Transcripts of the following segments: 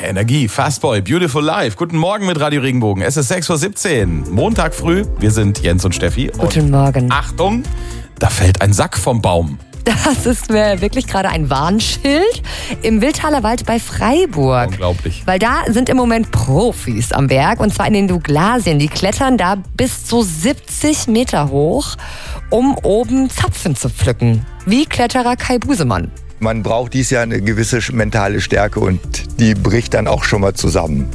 Energie, Fastboy, Beautiful Life. Guten Morgen mit Radio Regenbogen. Es ist 6:17 Uhr, Montag früh. Wir sind Jens und Steffi. Guten Morgen. Achtung, da fällt ein Sack vom Baum. Das ist wirklich gerade ein Warnschild im Wildtaler Wald bei Freiburg. Unglaublich. Weil da sind im Moment Profis am Werk, und zwar in den Douglasien. Die klettern da bis zu 70 Meter hoch, um oben Zapfen zu pflücken. Wie Kletterer Kai Busemann. Man braucht dies Jahr eine gewisse mentale Stärke und die bricht dann auch schon mal zusammen.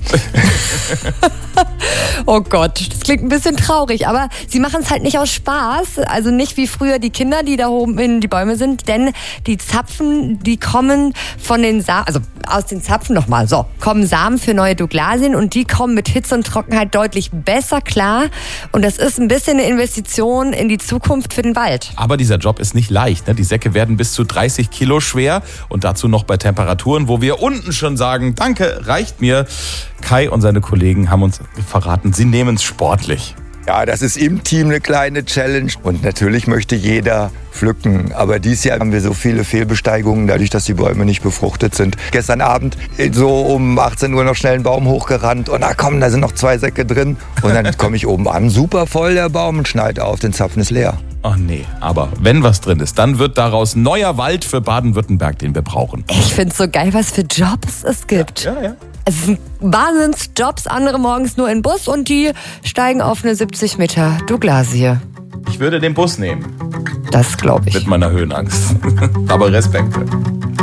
Oh Gott, das klingt ein bisschen traurig, aber sie machen es halt nicht aus Spaß. Also nicht wie früher die Kinder, die da oben in die Bäume sind, denn die Zapfen, die kommen von den Samen, also aus den Zapfen nochmal, kommen Samen für neue Douglasien, und die kommen mit Hitze und Trockenheit deutlich besser klar. Und das ist ein bisschen eine Investition in die Zukunft für den Wald. Aber dieser Job ist nicht leicht, ne? Die Säcke werden bis zu 30 Kilo schwer und dazu noch bei Temperaturen, wo wir unten schon sagen, danke, reicht mir. Kai und seine Kollegen haben uns verraten, sie nehmen es sportlich. Ja, das ist im Team eine kleine Challenge und natürlich möchte jeder pflücken. Aber dieses Jahr haben wir so viele Fehlbesteigungen, dadurch, dass die Bäume nicht befruchtet sind. Gestern Abend so um 18 Uhr noch schnell einen Baum hochgerannt und da sind noch 2 Säcke drin. Und dann komme ich oben an, super voll der Baum, und schneide auf, den Zapfen ist leer. Ach nee, aber wenn was drin ist, dann wird daraus neuer Wald für Baden-Württemberg, den wir brauchen. Ich find's so geil, was für Jobs es gibt. Ja. Es sind Wahnsinnsjobs, andere morgens nur in Bus und die steigen auf eine 70 Meter Douglasie. Ich würde den Bus nehmen, Das glaube ich. mit meiner Höhenangst. Aber Respekt.